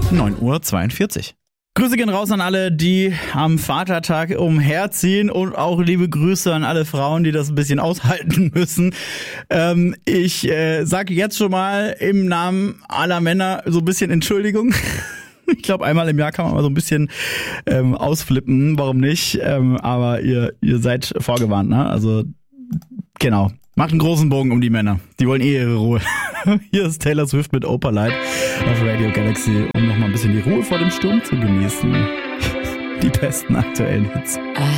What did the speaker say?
9:42 Uhr. Grüße gehen raus an alle, die am Vatertag umherziehen und auch liebe Grüße an alle Frauen, die das ein bisschen aushalten müssen. Ich sage jetzt schon mal im Namen aller Männer so ein bisschen Entschuldigung. Ich glaube, einmal im Jahr kann man mal so ein bisschen ausflippen, warum nicht? Aber ihr seid vorgewarnt, ne? Also genau, macht einen großen Bogen um die Männer. Die wollen ihre Ruhe. Hier ist Taylor Swift mit Opalite auf Radio Galaxy, um nochmal ein bisschen die Ruhe vor dem Sturm zu genießen. Die besten aktuellen Hits.